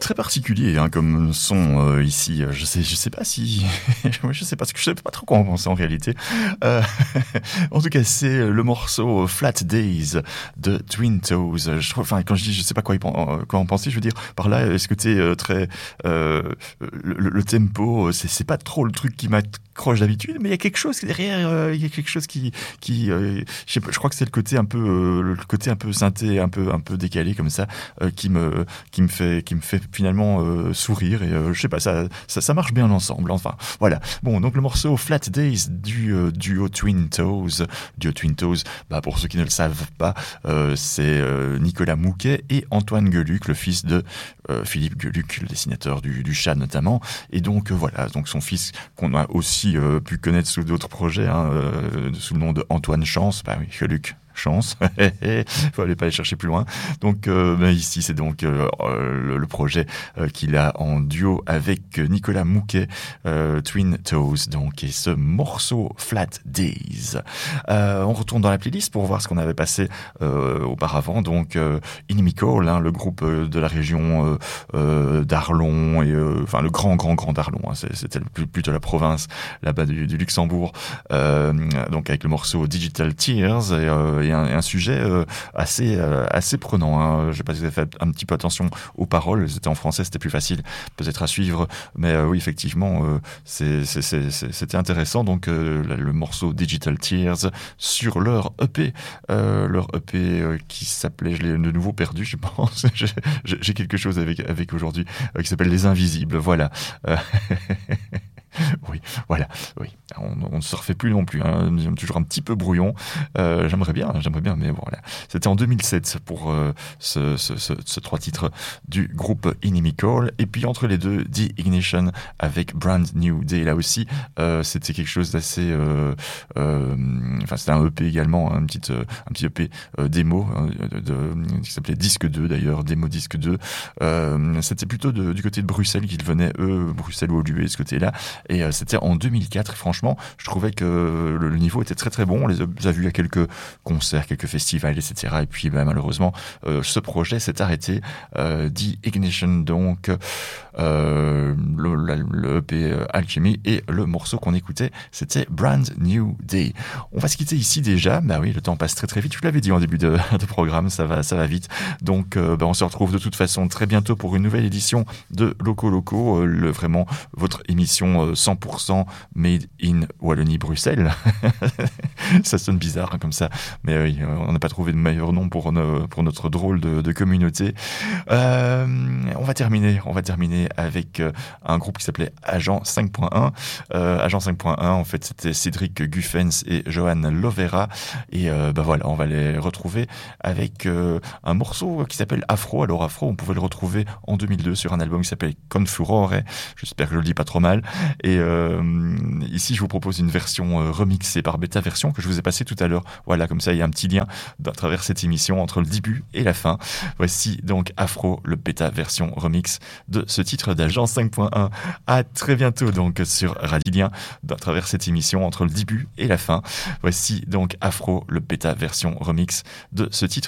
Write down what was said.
très particulier hein, comme son ici. Je sais pas si, je sais pas ce que je sais pas trop quoi en penser en réalité. Euh, en tout cas, c'est le morceau Flat Days de Twin Toes. Je trouve, enfin, quand je dis je sais pas quoi en penser, je veux dire par là, est-ce que t'es très le tempo, c'est pas trop le truc qui m'accroche d'habitude, mais il y a quelque chose derrière, il y a quelque chose qui je sais pas, je crois que c'est le côté un peu synthé, un peu décalé comme ça, qui me fait finalement sourire et je sais pas, ça marche bien ensemble. Enfin, voilà. Bon, donc le morceau Flat Days du duo Twin Toes. Duo Twin Toes, bah pour ceux qui ne le savent pas, c'est Nicolas Mouquet et Antoine Gueluc, le fils de Philippe Gueluc, le dessinateur du Chat notamment. Et donc voilà, donc son fils qu'on a aussi pu connaître sous d'autres projets, sous le nom de Antoine Chance, bah oui, Gueluc. Chance, faut aller pas aller chercher plus loin. Donc ici c'est donc le projet qu'il a en duo avec Nicolas Mouquet, Twin Toes, donc et ce morceau Flat Days. On retourne dans la playlist pour voir ce qu'on avait passé auparavant. Donc Inimical, le groupe de la région d'Arlon et enfin le grand d'Arlon. C'était plutôt la province là-bas du Luxembourg. Donc avec le morceau Digital Tears et un sujet assez prenant. Je sais pas si vous avez fait un petit peu attention aux paroles. C'était en français, c'était plus facile peut-être à suivre. Mais oui, effectivement, c'était intéressant. Donc le morceau Digital Tears sur leur EP, qui s'appelait, je l'ai de nouveau perdu, je pense. J'ai quelque chose avec aujourd'hui qui s'appelle Les Invisibles. Voilà. Oui, voilà, oui. On ne se refait plus non plus, toujours un petit peu brouillon. J'aimerais bien, mais bon, voilà. C'était en 2007 pour ce 3 titres du groupe Inimical. Et puis entre les deux, The Ignition avec Brand New Day. Là aussi, c'était quelque chose d'assez... Enfin, c'était un EP également, un petit EP démo qui s'appelait Disque 2 d'ailleurs, démo Disque 2. C'était plutôt du côté de Bruxelles qu'ils venaient, Bruxelles ou Oluwe, ce côté-là. Et c'était en 2004. Et franchement, je trouvais que le niveau était très très bon. On les a vus à quelques concerts, quelques festivals, etc. Et puis malheureusement, ce projet s'est arrêté. The Ignition, donc le EP Alchemy, et le morceau qu'on écoutait, c'était Brand New Day. On va se quitter ici déjà. Bah oui, le temps passe très très vite. Je vous l'avais dit en début de programme, ça va vite. Donc on se retrouve de toute façon très bientôt pour une nouvelle édition de Loco, vraiment votre émission 100% made in Wallonie-Bruxelles. Ça sonne bizarre comme ça, mais oui, on n'a pas trouvé de meilleur nom pour notre drôle de communauté. On va terminer avec un groupe qui s'appelait Agent 5.1. Agent 5.1, en fait, c'était Cédric Guffens et Johan Lovera. Et voilà, on va les retrouver avec un morceau qui s'appelle Afro. Alors Afro, on pouvait le retrouver en 2002 sur un album qui s'appelle Confurore. J'espère que je le dis pas trop mal. Et ici, je vous propose une version remixée par Beta Version que je vous ai passée tout à l'heure. Voilà, comme ça, il y a un petit lien à travers cette émission entre le début et la fin. Voici donc Afro, le Beta Version remix de ce titre d'Agent 5.1. À très bientôt donc sur Radilien à travers cette émission entre le début et la fin. Voici donc Afro, le Beta Version remix de ce titre